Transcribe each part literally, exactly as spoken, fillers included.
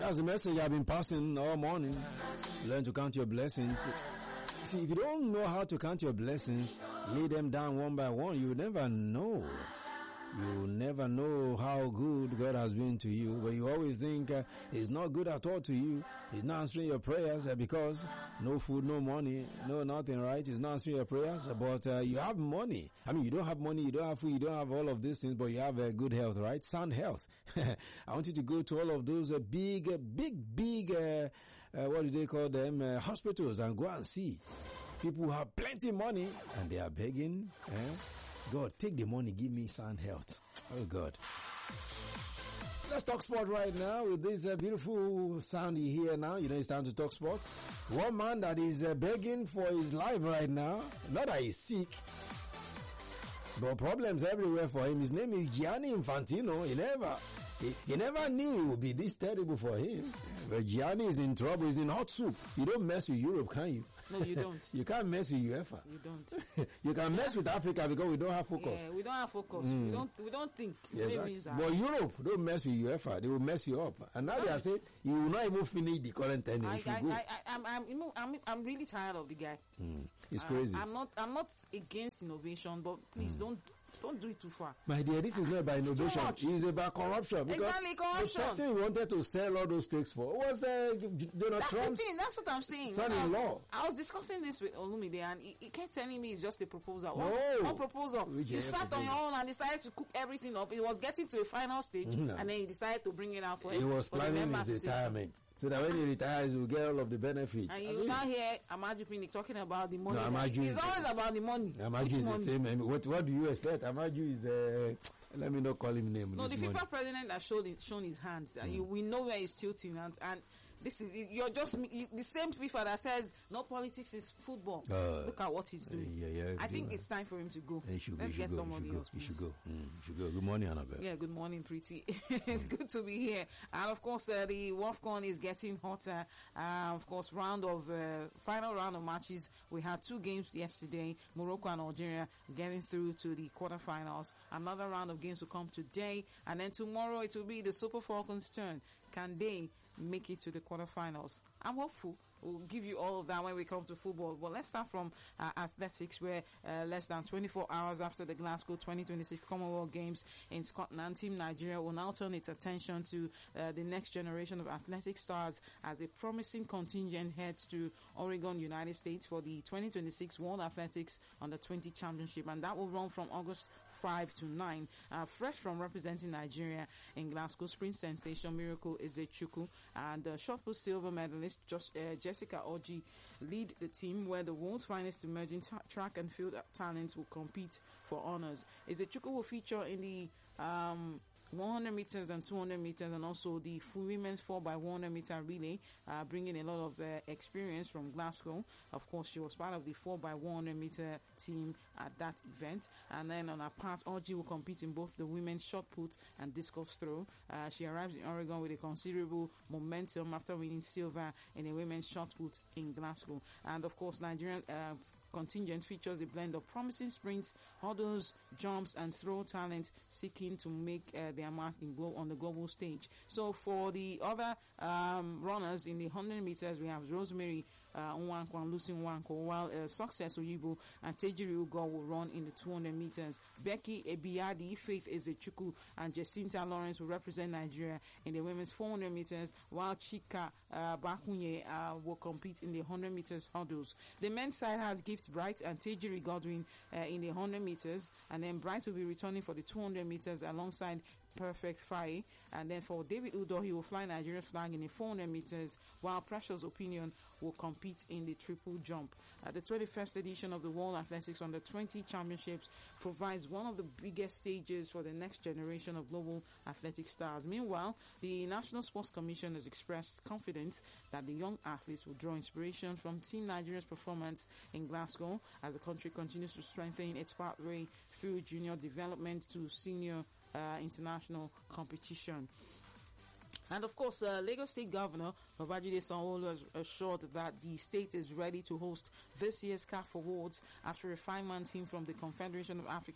That's the message I've been passing all morning. Learn to count your blessings. See, if you don't know how to count your blessings, lay them down one by one, you will never know. You will never know how good God has been to you. But you always think uh, He's not good at all to you. He's not answering your prayers uh, because no food, no money, no nothing, right? He's not answering your prayers. But uh, you have money. I mean, you don't have money, you don't have food, you don't have all of these things, but you have uh, good health, right? Sound health. I want you to go to all of those uh, big, uh, big, big, uh, uh, what do they call them, uh, hospitals, and go and see people who have plenty of money and they are begging, eh? God, take the money, give me sound health. Oh, God. Let's talk sport right now with this uh, beautiful sound you hear now. You know it's time to talk sport. One man that is uh, begging for his life right now. Not that he's sick, but problems everywhere for him. His name is Gianni Infantino. He never, he, he never knew it would be this terrible for him. But Gianni is in trouble. He's in hot soup. You don't mess with Europe, can you? No, you don't. You can't mess with UEFA. You don't. You can mess with Africa because we don't have focus. Yeah, we don't have focus. Mm. We don't. We don't think. Yeah, exactly. But Europe, don't mess with UEFA. They will mess you up. And now no. They are saying you will not even finish the current tenure. I, I, I, I, I'm, I'm, you know, I'm, I'm really tired of the guy. Mm. It's crazy. I, I'm not. I'm not against innovation, but please mm. don't. Don't do it too far. My dear, this is not about innovation. It's about corruption. Exactly, corruption. The person he wanted to sell all those stakes for was uh, Donald That's Trump's the thing. That's what I'm saying. son-in-law. I was discussing this with Olumide and he, he kept telling me it's just a proposal. No. What, what proposal? Which you sat on your own and decided to cook everything up. It was getting to a final stage no. and then you decided to bring it out for him. He was planning his retirement. So that when he retires, he will get all of the benefits. And you now hear Amaju Pinnick talking about the money. No, Amaju it's always about the money. Amaju is money? the same. I mean, what, what do you expect? Amaju is, uh, let me not call him name. No, the FIFA money. president has shown, it, shown his hands. Mm. You, we know where he's tilting and, and this is, you're just, you, the same FIFA that says no politics is football. Uh, Look at what he's doing. Yeah, yeah, I think right. it's time for him to go. He should Let's go, get go, somebody go, else. He should go. Mm, he should go. Good morning, Annabelle. Yeah, good morning, Pretty. It's good to be here. And of course, uh, the WAFCON is getting hotter. Uh, of course, round of, uh, final round of matches. We had two games yesterday. Morocco and Algeria getting through to the quarterfinals. Another round of games will come today. And then tomorrow it will be the Super Falcons' turn. Can they make it to the quarterfinals? I'm hopeful. We'll give you all of that when we come to football. But let's start from uh, athletics, where uh, less than twenty-four hours after the Glasgow twenty twenty-six Commonwealth Games in Scotland, Team Nigeria will now turn its attention to uh, the next generation of athletic stars as a promising contingent heads to Oregon, United States for the twenty twenty-six World Athletics Under twenty Championship, and that will run from August fifth to ninth. Uh, fresh from representing Nigeria in Glasgow, sprint sensation Miracle Ezechukwu and uh, shot put silver medalist just, uh, Jessica Oji lead the team, where the world's finest emerging t- track and field talents will compete for honors. Ezechukwu will feature in the um one hundred meters and two hundred meters, and also the women's four by one hundred meter relay, uh, bringing a lot of uh, experience from Glasgow. Of course, she was part of the four by one hundred meter team at that event. And then on her part, Oji will compete in both the women's shot put and discus throw. Uh, she arrives in Oregon with a considerable momentum after winning silver in a women's shot put in Glasgow. And of course, Nigerian uh, contingent features a blend of promising sprints, hurdles, jumps, and throw talent seeking to make uh, their mark in glo- on the global stage. So for the other um, runners in the one hundred meters, we have Rosemary uh, Nwankwo and Lucy Nwankwo, while uh, Success Oyibo and Tejiri Ugo will run in the two hundred meters. Becky Ebiadi, Faith Ezechukwu, and Jacinta Lawrence will represent Nigeria in the women's four hundred meters, while Chika uh, Bakunye uh, will compete in the one hundred meters hurdles. The men's side has Gift Bright and Tejiri Godwin uh, in the one hundred meters, and then Bright will be returning for the two hundred meters alongside Perfect Fire. And then for David Udo, he will fly Nigeria's flag in the four hundred meters, while Precious Opinion will compete in the triple jump. Uh, the twenty-first edition of the World Athletics Under twenty Championships provides one of the biggest stages for the next generation of global athletic stars. Meanwhile, the National Sports Commission has expressed confidence that the young athletes will draw inspiration from Team Nigeria's performance in Glasgow as the country continues to strengthen its pathway through junior development to senior uh, international competition. And of course, uh, Lagos State Governor Babajide Sanwo-Olu has assured that the state is ready to host this year's C A F Awards after a five-man team from the Confederation of African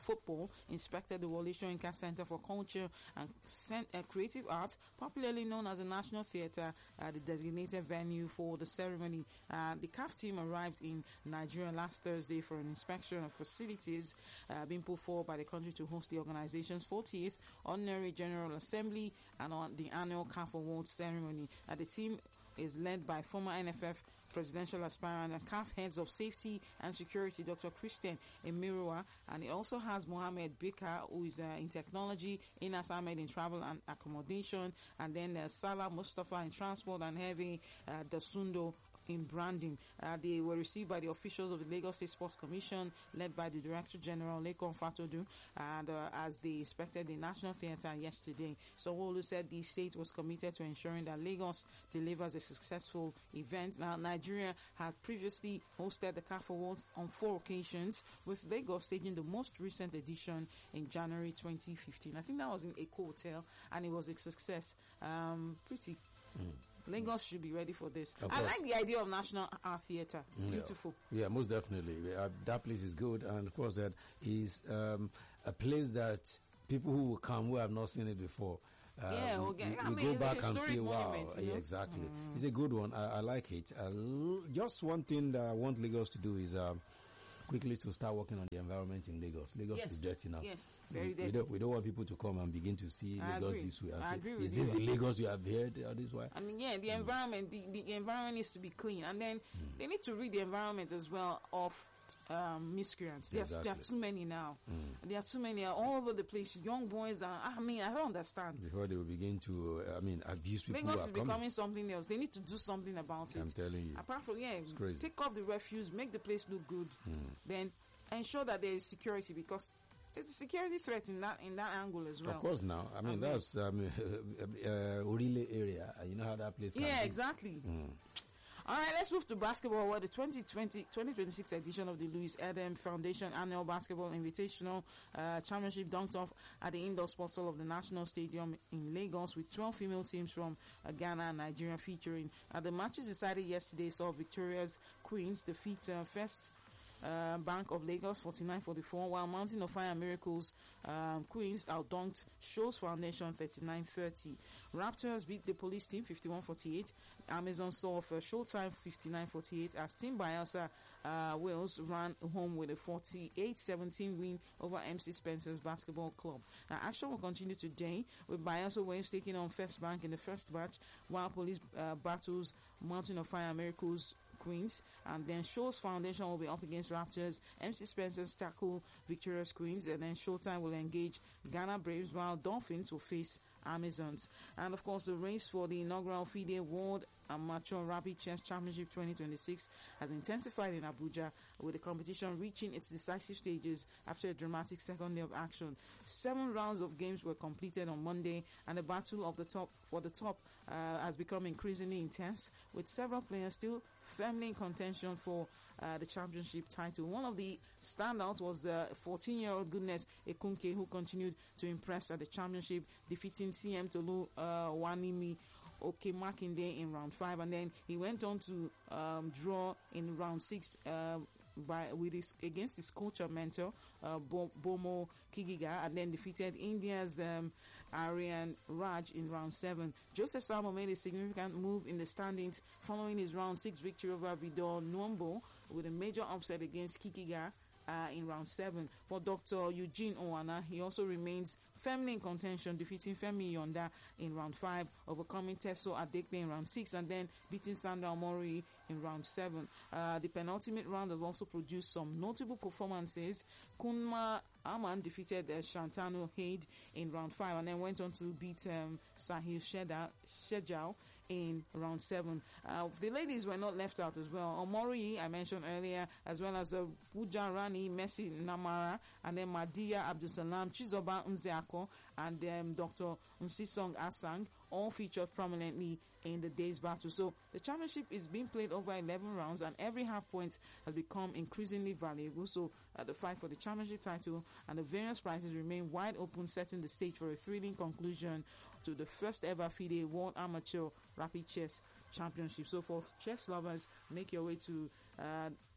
Football inspected the Wole Soyinka Center for Culture and Cent- uh, Creative Arts, popularly known as the National Theatre, uh, the designated venue for the ceremony. Uh, the C A F team arrived in Nigeria last Thursday for an inspection of facilities uh, being put forward by the country to host the organization's fortieth Ordinary General Assembly and on the annual C A F Awards ceremony. Uh, the team is led by former N F F presidential aspirant and C A F heads of safety and security, Doctor Christian Emirua, and it also has Mohammed Bika, who is uh, in technology, Inas Ahmed in travel and accommodation, and then uh, Salah Mustafa in transport, and Heavy uh, Dasundo in branding. Uh, they were received by the officials of the Lagos State Sports Commission, led by the Director General Lekon Fatodu, and uh, as they inspected the National Theatre yesterday. Sanwo-Olu said the state was committed to ensuring that Lagos delivers a successful event. Now, Nigeria had previously hosted the C A F Awards on four occasions, with Lagos staging the most recent edition in January twenty fifteen. I think that was in Eko Hotel, and it was a success. Um, pretty. Mm. Lagos should be ready for this. I like the idea of National Art Theatre. Beautiful. Yeah, yeah, most definitely. Uh, that place is good, and of course, that is um, a place that people who will come who have not seen it before. Uh, yeah, we, okay. we, I we mean, go back and feel wow. You know? Yeah, exactly. Mm. It's a good one. I, I like it. Uh, just one thing that I want Lagos to do is. Um, quickly to start working on the environment in Lagos. Lagos yes. is dirty now. Yes, very we, dirty. We don't, we don't want people to come and begin to see I Lagos agree. this way and I say, agree is with this you. the Lagos you have heard or this way? I mean, yeah, the mm. environment, the, the environment needs to be clean. And then mm. they need to read the environment as well of um, miscreants. There's, exactly. There are too many now. Mm. There are too many all over the place. Young boys are, I mean, I don't understand. Before they will begin to, uh, I mean, abuse people. Lagos who is are becoming coming. something else. They need to do something about it. I'm telling you. Apart from, yeah, take off the refuse, make the place look good. Mm. Then ensure that there is security, because there's a security threat in that in that angle as well. Of course, now. I mean, I mean that's um, uh, Orile area. You know how that place can Yeah, be. exactly. Mm. All right, let's move to basketball, where the twenty twenty, twenty twenty-six edition of the Louis Adam Foundation Annual Basketball Invitational uh, Championship dunked off at the Indoor Sports Hall of the National Stadium in Lagos, with twelve female teams from uh, Ghana and Nigeria featuring. Uh, the matches decided yesterday saw Victoria's Queens defeat uh, First Uh, Bank of Lagos forty-nine forty-four, while Mountain of Fire Miracles um, Queens outdunked Shoals Foundation thirty-nine thirty. Raptors beat the Police team fifty-one forty-eight. Amazon saw for Showtime fifty-nine forty-eight as Team Bielsa uh, Wales ran home with a forty-eight seventeen win over M C Spencer's Basketball Club. Now, action will continue today with Bielsa Wales taking on First Bank in the first match, while Police uh, battles Mountain of Fire Miracles Queens, and then Shoals Foundation will be up against Raptors. M C Spencer's tackle Victorious Queens, and then Showtime will engage Ghana Braves, while Dolphins will face Amazons. And of course, the race for the inaugural FIDE World Amateur Rapid Chess Championship twenty twenty-six has intensified in Abuja, with the competition reaching its decisive stages after a dramatic second day of action. Seven rounds of games were completed on Monday, and the battle of the top for the top uh, has become increasingly intense, with several players still firmly in contention for uh, the championship title. One of the standouts was the fourteen-year-old Goodness Ekunke, who continued to impress at the championship, defeating C M Tolu uh, Wanimi Okay Makinde in round five, and then he went on to um, draw in round six uh, by with his against his coach and mentor uh, Bo, Bomo Kigiga, and then defeated India's um, Aryan Raj in round seven. Joseph Samo made a significant move in the standings following his round six victory over Vidor Nwombo with a major upset against Kikiga uh, in round seven. For Doctor Eugene Owana, he also remains firmly in contention, defeating Femi Yonda in round five, overcoming Teso Adekbe in round six, and then beating Sandra Omori in round seven. Uh, the penultimate round has also produced some notable performances. Kunma Aman defeated uh, Shantanu Haid in round five, and then went on to beat um, Sahil Sheda, Shejao in round seven. Uh, the ladies were not left out as well. Omori, I mentioned earlier, as well as uh, Puja Rani, Messi Namara, and then Madia Abdusalam, Chizoba Nzeako, and um, Doctor Nsisong Asang, all featured prominently in the day's battle. So the championship is being played over eleven rounds, and every half point has become increasingly valuable. So uh, the fight for the championship title and the various prizes remain wide open, setting the stage for a thrilling conclusion to the first ever FIDE World Amateur Rapid Chess Championship. So for chess lovers, make your way to uh,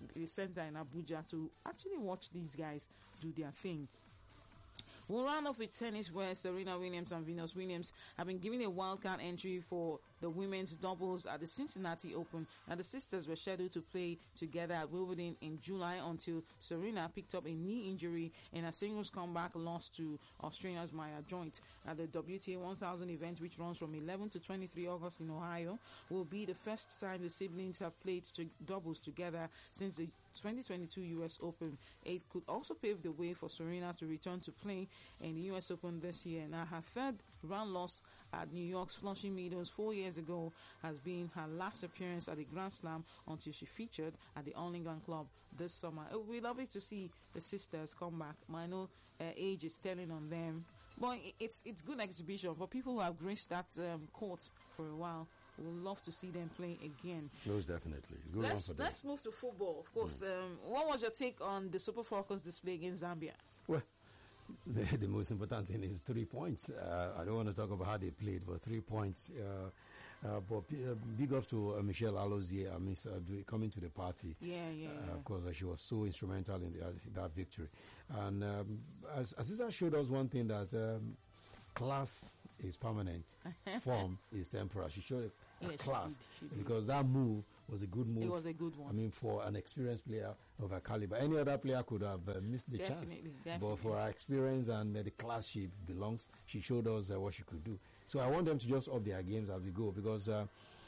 the center in Abuja to actually watch these guys do their thing. We'll round off with tennis, where Serena Williams and Venus Williams have been given a wildcard entry for the women's doubles at the Cincinnati Open. Now, the sisters were scheduled to play together at Wimbledon in July until Serena picked up a knee injury in a singles comeback loss to Australia's Maya Joint. At the W T A one thousand event, which runs from eleventh to twenty-third of August in Ohio, will be the first time the siblings have played to doubles together since the twenty twenty-two U S Open. It could also pave the way for Serena to return to play in the U S Open this year. Now, her third round loss at New York's Flushing Meadows four years ago has been her last appearance at the Grand Slam until she featured at the All England Club this summer. It would be lovely to see the sisters come back. I know uh, age is telling on them, but it's it's good exhibition for people who have graced that um, court for a while. We would love to see them play again. Most definitely. Good let's, one for them. let's move to football. Of course, mm. um, what was your take on the Super Falcons display against Zambia? Well, the most important thing is three points. Uh, I don't want to talk about how they played, but three points. Uh, uh, but uh, big up to uh, Michelle Alozie, I mean, uh, coming to the party. Yeah, yeah. Uh, yeah. Of course, uh, she was so instrumental in the, uh, that victory. And um, as Aziza showed us one thing, that um, class is permanent, form is temporary. She showed a yeah, class she did, she did. because that move was a good move. It was a good one. I mean, for an experienced player of her caliber, any other player could have uh, missed the definitely, chance. Definitely. But for her experience and uh, the class she belongs, she showed us uh, what she could do. So I want them to just up their games as we go, because uh,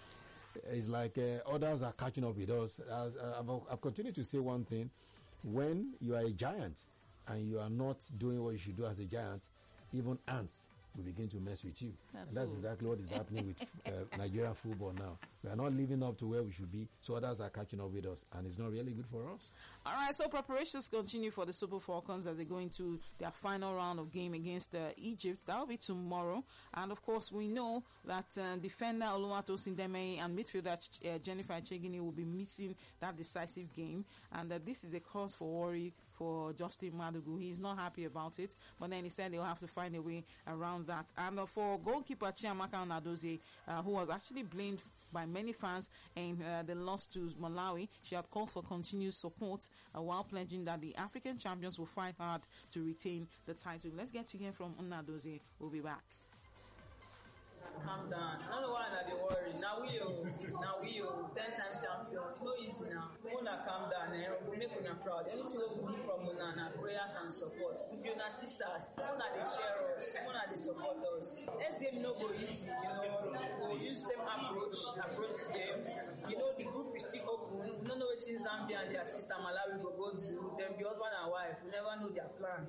it's like uh, others are catching up with us. As, uh, I've, I've continued to say one thing: when you are a giant and you are not doing what you should do as a giant, even ants will begin to mess with you. That's and that's cool. exactly what is happening with uh, Nigerian football now. We are not living up to where we should be, so others are catching up with us, and it's not really good for us. All right, so preparations continue for the Super Falcons as they go into their final round of game against uh, Egypt. That will be tomorrow. And of course, we know that uh, defender Oluwatosin Deme and midfielder uh, Jennifer Chegini will be missing that decisive game, and that uh, this is a cause for worry for Justin Madugu. He's not happy about it, but then he said they'll have to find a way around that. And uh, for goalkeeper Chiamaka Nadozie, uh, who was actually blamed by many fans in uh, the loss to Malawi, she had called for continued support uh, while pledging that the African champions will fight hard to retain the title. Let's get to hear from Nadozie. We'll be back. Calm down. I don't know why not they worry. Now we oh, now we oh, ten times champion. It's no easy now. Una calm down and we'll make una proud. Anything we need from una na prayers and support. We una sisters, una they cheer us, una they support us. Let's game no go easy. You know, we'll use same approach, approach the game. You know the group is still open. We don't know what in Zambia and their sister Malawi will go to. Them be husband and wife. We never know their plan.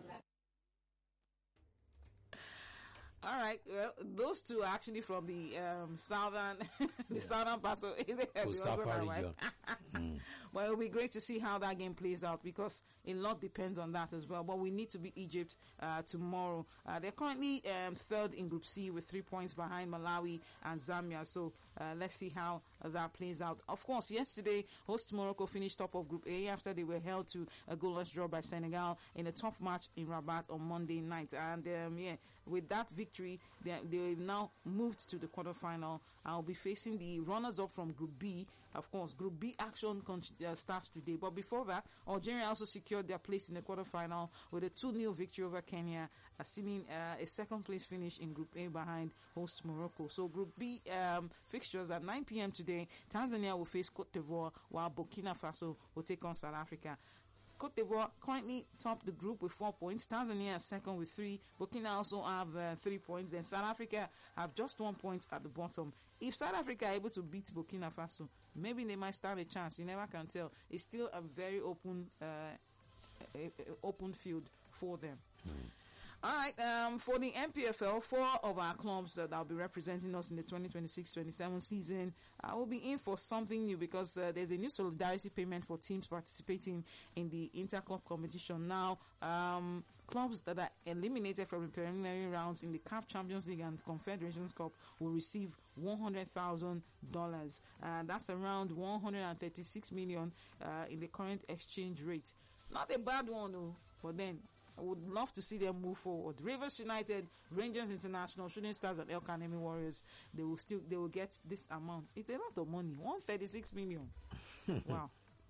All right, well, those two are actually from the um, southern, the Yeah. southern part of Oh, Safari region. mm. Well, it'll be great to see how that game plays out, because a lot depends on that as well. But we need to beat Egypt uh, tomorrow. Uh, they're currently um, third in Group C with three points behind Malawi and Zambia. So uh, let's see how that plays out. Of course, yesterday, host Morocco finished top of Group A after they were held to a goalless draw by Senegal in a tough match in Rabat on Monday night. And um, yeah, with that victory, they they've now moved to the quarterfinal. I'll be facing the runners-up from Group B. Of course, Group B action con- uh, starts today. But before that, Algeria also secured their place in the quarterfinal with a two nil victory over Kenya, uh, sealing uh, a second-place finish in Group A behind host Morocco. So Group B um, fixtures at nine p.m. today. Tanzania will face Cote d'Ivoire, while Burkina Faso will take on South Africa. Cote d'Ivoire currently top the group with four points. Tanzania is second with three. Burkina also have uh, three points. Then South Africa have just one point at the bottom. If South Africa are able to beat Burkina Faso, maybe they might stand a chance. You never can tell. It's still a very open, uh, a, a open field for them. Mm. All right, um, for the N P F L, four of our clubs that will be representing us in the twenty twenty-six twenty-seven season uh, will be in for something new, because uh, there's a new solidarity payment for teams participating in the inter-club competition. Now, um, clubs that are eliminated from the preliminary rounds in the C A F Champions League and Confederations Cup will receive one hundred thousand dollars. Uh, that's around one hundred thirty-six million dollars uh, in the current exchange rate. Not a bad one, though, but then I would love to see them move forward. Rivers United, Rangers International, Shooting Stars, and El Kanemi Warriors, they will still they will get this amount. It's a lot of money, one hundred thirty-six million. Wow.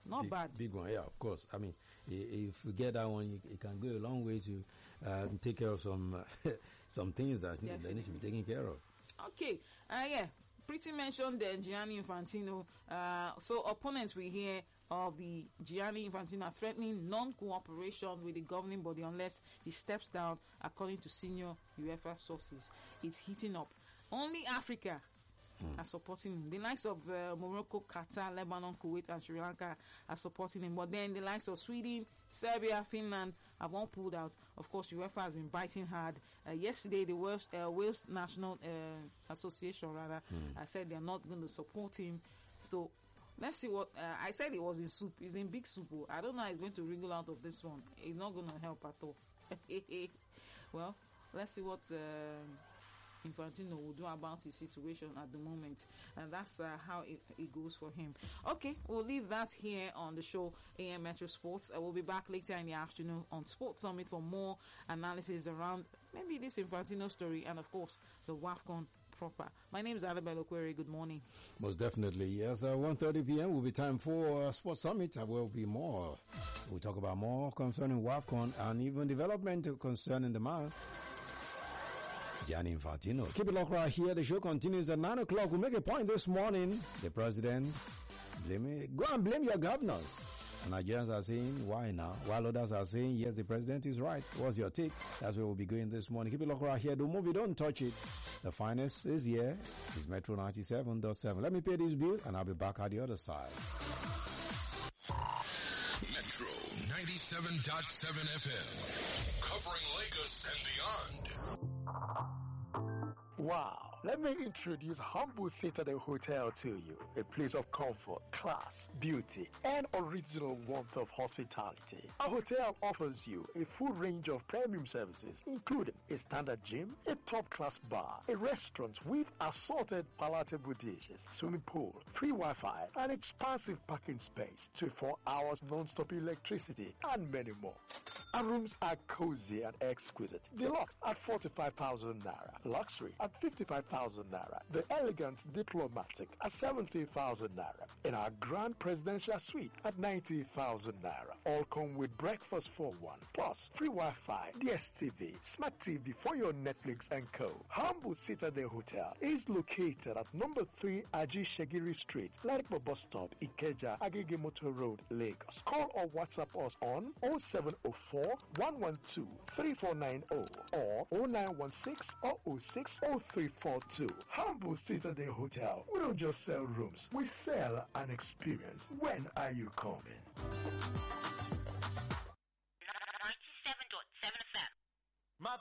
Not big, bad. Big one, yeah, of course. I mean, i- if we get that one, you- it can go a long way to uh, take care of some uh, some things that need, that need to be taken care of. Okay, uh, yeah, pretty mentioned uh, Gianni Infantino. Uh, so opponents we hear of the Gianni Infantino are threatening non-cooperation with the governing body unless he steps down, according to senior UEFA sources. It's heating up. Only Africa are supporting him. The likes of uh, Morocco, Qatar, Lebanon, Kuwait, and Sri Lanka are supporting him. But then the likes of Sweden, Serbia, Finland have all pulled out. Of course, UEFA has been biting hard. Uh, yesterday, the Wales, uh, Wales National uh, Association rather uh, said they are not going to support him. So let's see what uh, I said. It was in soup. It's in big soup. I don't know how he's going to wriggle out of this one. It's not going to help at all. Well, let's see what. Uh, Infantino will do about his situation at the moment, and that's uh, how it, it goes for him. Okay, we'll leave that here on the show A M Metro Sports. I will be back later in the afternoon on Sports Summit for more analysis around maybe this Infantino story and of course the WAFCON proper. My name is Adabel Okwere. Good morning. Most definitely, yes. Uh, one thirty p.m. will be time for uh, Sports Summit. There will be more. We'll talk about more concerning WAFCON and even development concerning the man, Gianni Infantino. Keep it locked right here. The show continues at nine o'clock. We'll make a point this morning. The president, blame it. Go and blame your governors. And Nigerians are saying, why now? While others are saying, yes, the president is right. What's your take? That's where we'll be going this morning. Keep it locked right here. Don't move it. Don't touch it. The finest is here. It's Metro ninety-seven point seven. Let me pay this bill and I'll be back at the other side. Metro ninety-seven point seven F M. Covering Lagos and beyond. Wow. Let me introduce Humble Citadel Hotel to you. A place of comfort, class, beauty, and original warmth of hospitality. Our hotel offers you a full range of premium services, including a standard gym, a top-class bar, a restaurant with assorted palatable dishes, swimming pool, free Wi-Fi, an expansive parking space, twenty-four hours non-stop electricity, and many more. Our rooms are cozy and exquisite. Deluxe at forty-five thousand naira. Luxury at fifty-five thousand naira. The elegant diplomatic at seventy thousand naira. And our grand presidential suite at ninety thousand naira. All come with breakfast for one. Plus free Wi-Fi, D S T V, Smart T V for your Netflix and co. Humble Citadel Hotel is located at number three Aji Shagiri Street, Laripo Bus Stop, Ikeja, Agege Motor Road, Lagos. Call or WhatsApp us on oh seven oh four, one one two, three four nine oh or oh nine one six, oh oh six, oh three four two. Humble Citadel Hotel. We don't just sell rooms, we sell an experience. When are you coming?